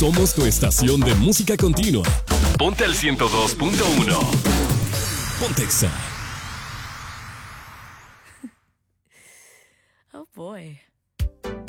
Somos tu estación de música continua. Ponte al 102.1. Pontexa. Oh boy.